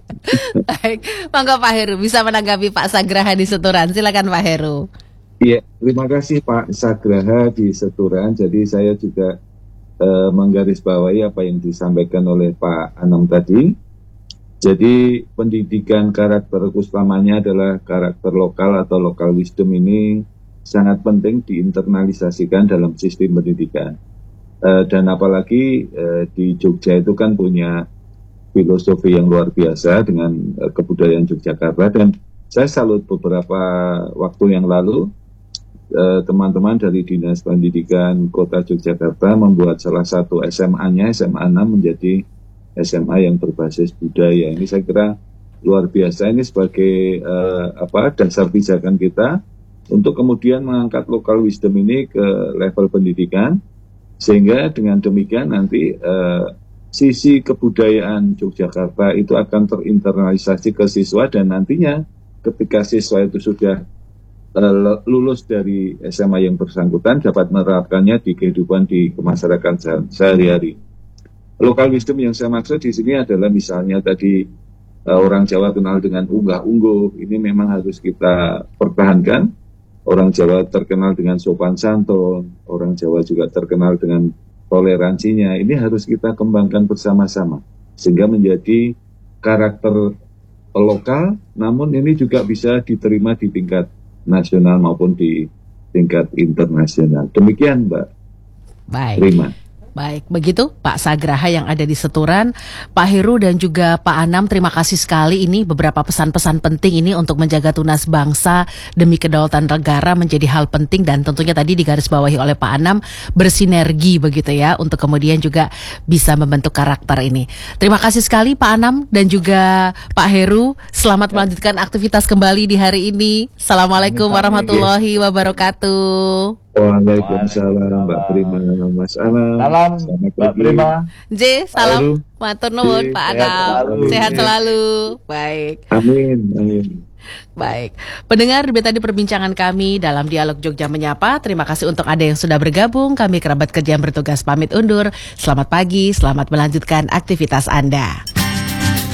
Baik, monggo Pak Heru bisa menanggapi Pak Sagraha di Seturan. Silakan Pak Heru. Iya, terima kasih Pak Sagraha di Seturan. Jadi saya juga eh, menggarisbawahi apa yang disampaikan oleh Pak Anam tadi. Jadi pendidikan karakter utamanya adalah karakter lokal atau local wisdom ini sangat penting diinternalisasikan dalam sistem pendidikan. Uh, dan apalagi uh, di Jogja itu kan punya filosofi yang luar biasa dengan uh, kebudayaan Yogyakarta, dan saya salut beberapa waktu yang lalu uh, teman-teman dari Dinas Pendidikan Kota Yogyakarta membuat salah satu S M A-nya, S M A enam menjadi S M A yang berbasis budaya. Ini saya kira luar biasa, ini sebagai uh, apa dasar pijakan kita untuk kemudian mengangkat local wisdom ini ke level pendidikan. Sehingga dengan demikian nanti uh, sisi kebudayaan Yogyakarta itu akan terinternalisasi ke siswa, dan nantinya ketika siswa itu sudah uh, lulus dari S M A yang bersangkutan dapat menerapkannya di kehidupan di masyarakat sehari-hari. Local wisdom yang saya maksud di sini adalah misalnya tadi uh, orang Jawa kenal dengan unggah-ungguh, ini memang harus kita pertahankan. Orang Jawa terkenal dengan sopan santun, orang Jawa juga terkenal dengan toleransinya. Ini harus kita kembangkan bersama-sama sehingga menjadi karakter lokal, namun ini juga bisa diterima di tingkat nasional maupun di tingkat internasional. Demikian Mbak. Baik. Terima. Baik, begitu Pak Sagraha yang ada di Seturan, Pak Heru dan juga Pak Anam, terima kasih sekali. Ini beberapa pesan-pesan penting ini untuk menjaga tunas bangsa demi kedaulatan negara menjadi hal penting, dan tentunya tadi digarisbawahi oleh Pak Anam, bersinergi begitu ya untuk kemudian juga bisa membentuk karakter ini. Terima kasih sekali Pak Anam dan juga Pak Heru. Selamat melanjutkan aktivitas kembali di hari ini. Assalamualaikum warahmatullahi wabarakatuh. Waalaikumsalam Mbak Prima, Mas Anam. Salam Mbak Prima. J, salam matur nuwun Pak Anam. Sehat selalu. Baik. Amin, amin. Baik, pendengar, demikian tadi perbincangan kami dalam Dialog Jogja Menyapa. Terima kasih untuk Anda yang sudah bergabung. Kami kerabat kerja yang bertugas pamit undur. Selamat pagi, selamat melanjutkan aktivitas Anda.